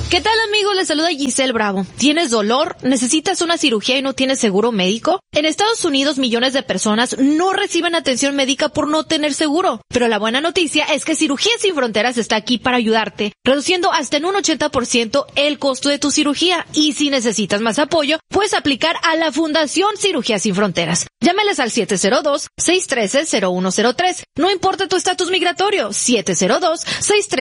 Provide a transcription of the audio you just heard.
¿Qué tal, amigos? Les saluda Giselle Bravo. ¿Tienes dolor? ¿Necesitas una cirugía y no tienes seguro médico? En Estados Unidos, millones de personas no reciben atención médica por no tener seguro. Pero la buena noticia es que Cirugías Sin Fronteras está aquí para ayudarte, reduciendo hasta en un 80% el costo de tu cirugía. Y si necesitas más apoyo, puedes aplicar a la Fundación Cirugías Sin Fronteras. Llámales al 702-613-0103. No importa tu estatus migratorio, 702-613